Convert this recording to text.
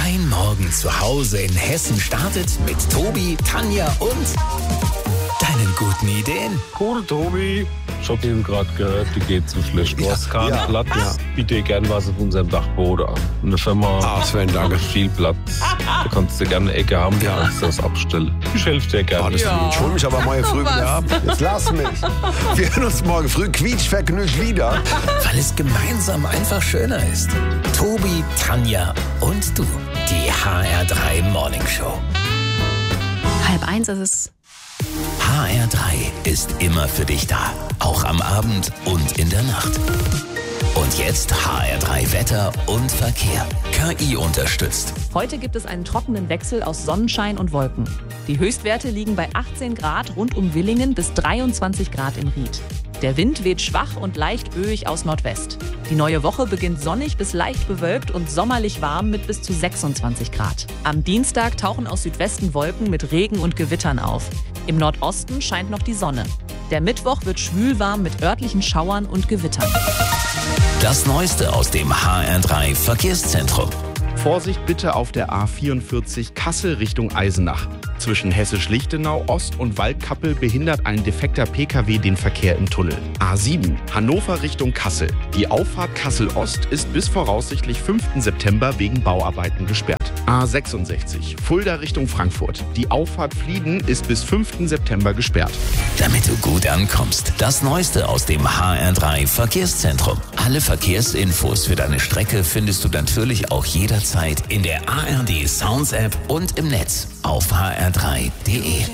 Dein Morgen zu Hause in Hessen startet mit Tobi, Tanja und deinen guten Ideen. Cool, Tobi. Ich hab eben gerade gehört, die geht so schlecht. Du hast keinen Platz. Ja. Biete dir gern was auf unserem Dachboden an. In der Firma Sven, danke. Viel Platz. Du kannst dir gerne eine Ecke haben, du kannst das abstellen. Ich helfe dir gerne. Ich hol mich aber morgen früh wieder ab. Jetzt lass mich. Wir hören uns morgen früh quietschvergnügt wieder. Weil es gemeinsam einfach schöner ist. Tobi, Tanja und du. Die HR3 Morning Show. 12:30 ist es. HR3 ist immer für dich da. Auch am Abend und in der Nacht. Und jetzt HR3 Wetter und Verkehr. KI unterstützt. Heute gibt es einen trockenen Wechsel aus Sonnenschein und Wolken. Die Höchstwerte liegen bei 18 Grad rund um Villingen bis 23 Grad in Ried. Der Wind weht schwach und leicht böig aus Nordwest. Die neue Woche beginnt sonnig bis leicht bewölkt und sommerlich warm mit bis zu 26 Grad. Am Dienstag tauchen aus Südwesten Wolken mit Regen und Gewittern auf. Im Nordosten scheint noch die Sonne. Der Mittwoch wird schwülwarm mit örtlichen Schauern und Gewittern. Das Neueste aus dem HR3 Verkehrszentrum. Vorsicht bitte auf der A44 Kassel Richtung Eisenach. Zwischen Hessisch-Lichtenau Ost und Waldkappel behindert ein defekter Pkw den Verkehr im Tunnel. A7 Hannover Richtung Kassel. Die Auffahrt Kassel Ost ist bis voraussichtlich 5. September wegen Bauarbeiten gesperrt. A66 Fulda Richtung Frankfurt. Die Auffahrt Flieden ist bis 5. September gesperrt. Damit du gut ankommst, das Neueste aus dem HR3 Verkehrszentrum. Alle Verkehrsinfos für deine Strecke findest du natürlich auch jederzeit in der ARD Sounds App und im Netz auf hr3.de.